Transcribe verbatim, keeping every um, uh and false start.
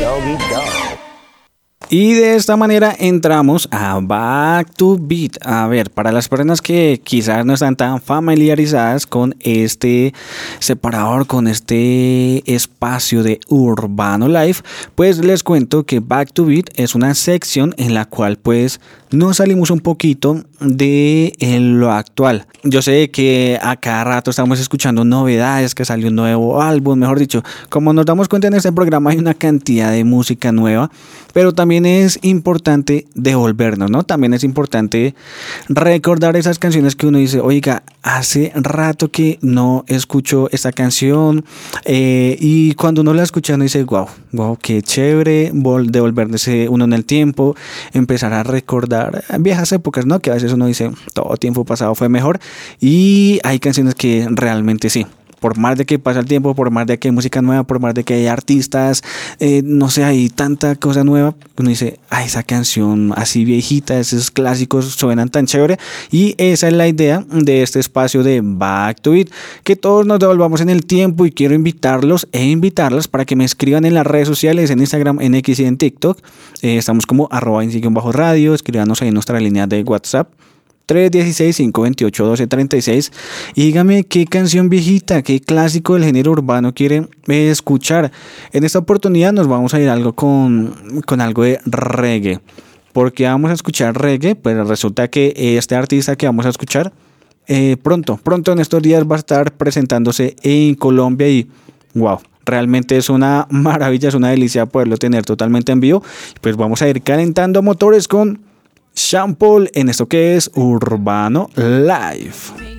Doggy Dog. Y de esta manera entramos a Back to Beat. A ver, para las personas que quizás no están tan familiarizadas con este separador, con este espacio de Urbano Life, pues les cuento que Back to Beat es una sección en la cual pues nos salimos un poquito de lo actual. Yo sé que a cada rato estamos escuchando novedades, que salió un nuevo álbum, mejor dicho, como nos damos cuenta en este programa hay una cantidad de música nueva, pero también es importante devolvernos, ¿no? También es importante recordar esas canciones que uno dice, oiga, hace rato que no escucho esta canción, eh, y cuando uno la escucha uno dice, wow, wow, qué chévere, vol- devolverse uno en el tiempo, empezar a recordar viejas épocas, ¿no? Que a veces uno dice, todo tiempo pasado fue mejor, y hay canciones que realmente sí. Por más de que pasa el tiempo, por más de que hay música nueva, por más de que hay artistas, eh, no sé, hay tanta cosa nueva, uno dice, ay, esa canción así viejita, esos clásicos suenan tan chévere, y esa es la idea de este espacio de Back to Beat, que todos nos devolvamos en el tiempo, y quiero invitarlos e invitarlas para que me escriban en las redes sociales, en Instagram, en X y en TikTok, eh, estamos como arroba en bajo radio, escríbanos ahí en nuestra línea de WhatsApp, tres uno seis, cinco dos ocho, uno dos tres seis, y dígame qué canción viejita, qué clásico del género urbano quieren eh, escuchar. En esta oportunidad nos vamos a ir algo con, con algo de reggae. Porque vamos a escuchar reggae, pues resulta que este artista que vamos a escuchar eh, pronto, pronto en estos días va a estar presentándose en Colombia, y wow, realmente es una maravilla, es una delicia poderlo tener totalmente en vivo. Pues vamos a ir calentando motores con Sean Paul en esto que es Urbano Life.